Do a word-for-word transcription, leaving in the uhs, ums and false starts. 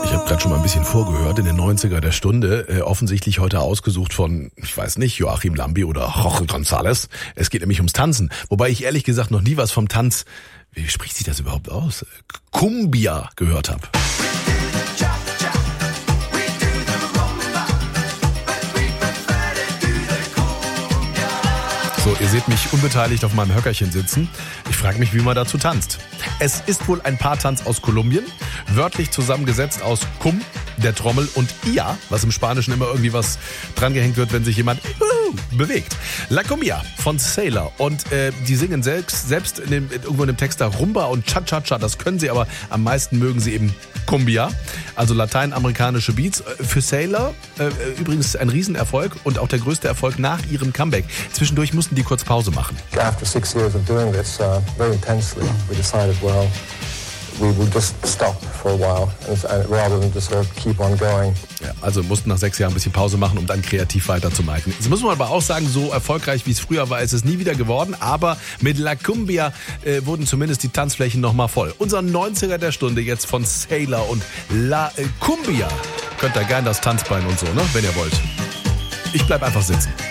Ich habe gerade schon mal ein bisschen vorgehört in den neunziger der Stunde, äh, offensichtlich heute ausgesucht von, ich weiß nicht, Joachim Lambi oder Jorge González. Es geht nämlich ums Tanzen, wobei ich ehrlich gesagt noch nie was vom Tanz, wie spricht sich das überhaupt aus, Cumbia gehört habe. So, ihr seht mich unbeteiligt auf meinem Höckerchen sitzen. Ich frage mich, wie man dazu tanzt. Es ist wohl ein Paartanz aus Kolumbien, wörtlich zusammengesetzt aus Cum, der Trommel, und Ia, was im Spanischen immer irgendwie was drangehängt wird, wenn sich jemand uh, bewegt. La Cumbia von Sailor. Und äh, die singen selbst, selbst in dem, irgendwo in dem Text da Rumba und Cha-Cha-Cha. Das können sie, aber am meisten mögen sie eben Cumbia, also lateinamerikanische Beats. Für Sailor äh, übrigens ein Riesenerfolg und auch der größte Erfolg nach ihrem Comeback. Zwischendurch mussten die kurz Pause machen. After six years of doing this uh, very intensely, we decided, well, we would just stop for a while rather than just sort of keep on going. Ja, also mussten nach sechs Jahren ein bisschen Pause machen, um dann kreativ weiterzumachen. Jetzt muss man aber auch sagen, so erfolgreich wie es früher war, ist es nie wieder geworden. Aber mit La Cumbia äh, wurden zumindest die Tanzflächen nochmal voll. Unser neunziger der Stunde jetzt von Sailor und La äh, Cumbia. Könnt ihr gerne das Tanzbein und so, ne, wenn ihr wollt. Ich bleib einfach sitzen.